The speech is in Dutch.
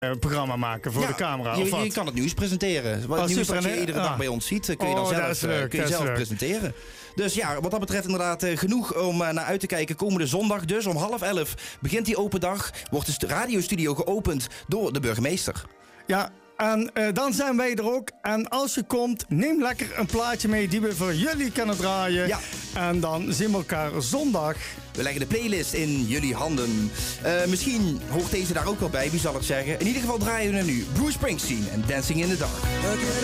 programma maken voor de camera. Je kan het nieuws presenteren. Wat nieuws dat je iedere dag bij ons ziet, kun je dan zelf presenteren. Dus ja, wat dat betreft inderdaad genoeg om naar uit te kijken. Komende zondag dus om 10:30 begint die open dag. Wordt de radiostudio geopend door de burgemeester. Ja, en dan zijn wij er ook. En als je komt, neem lekker een plaatje mee die we voor jullie kunnen draaien. Ja. En dan zien we elkaar zondag. We leggen de playlist in jullie handen. Misschien hoort deze daar ook wel bij, wie zal het zeggen. In ieder geval draaien we nu Bruce Springsteen en Dancing in the Dark.